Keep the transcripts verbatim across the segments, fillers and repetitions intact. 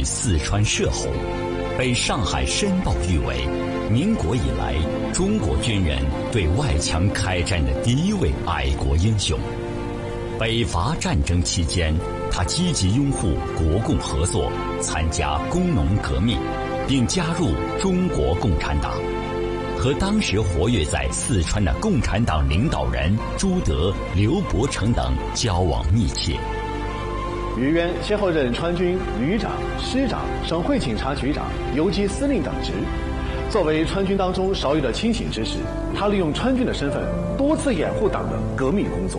四川射洪，被上海申报誉为民国以来中国军人对外强开战的第一位爱国英雄。北伐战争期间，他积极拥护国共合作，参加工农革命，并加入中国共产党，和当时活跃在四川的共产党领导人朱德、刘伯承等交往密切。 于渊先后任川军旅长、师长、省会警察局长、游击司令等职。作为川军当中少有的清醒之士，他利用川军的身份，多次掩护党的革命工作。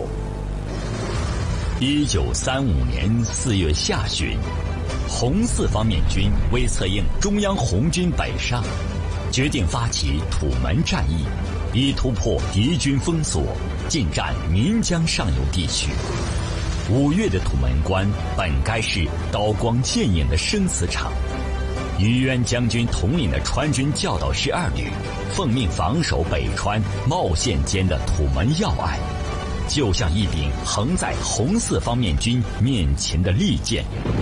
一九三五年四月下旬，红四方面军为策应中央红军北上，决定发起土门战役，以突破敌军封锁，进占岷江上游地区。五月的土门关本该是刀光剑影的生死场，于渊将军统领的川军教导师二旅，奉命防守北川茂县间的土门要隘，就像一柄横在红四方面军面前的利剑。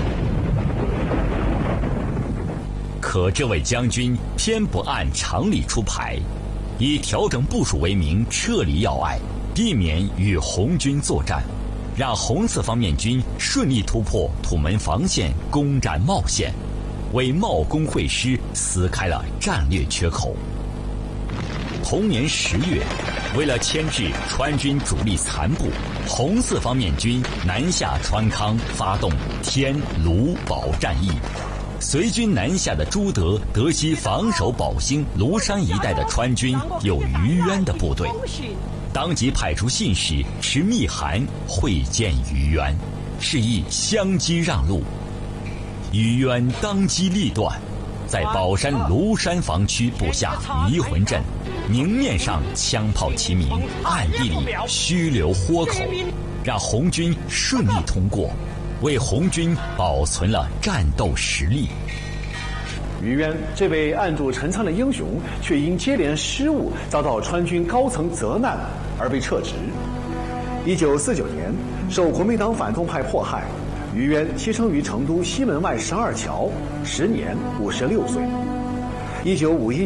可这位将军偏不按常理出牌，以调整部署为名撤离要隘，避免与红军作战，让红四方面军顺利突破土门防线，攻占茂县，为茂工会师撕开了战略缺口。同年十月，为了牵制川军主力残部，红四方面军南下川康，发动天卢保战役。随军南下的朱德得悉防守宝兴、庐山一带的川军有于渊的部队，当即派出信使持密函会见于渊，示意相机让路。于渊当机立断，在宝山庐山防区布下迷魂阵，明面上枪炮齐鸣，暗地里虚留豁口，让红军顺利通过，为红军保存了战斗实力。 于渊这位暗中陈仓的英雄，却因接连失误遭到川军高层责难而被撤职。一九四九年，受国民党反动派迫害，于渊栖生于成都西门外十二桥，时年五十六岁。一九五一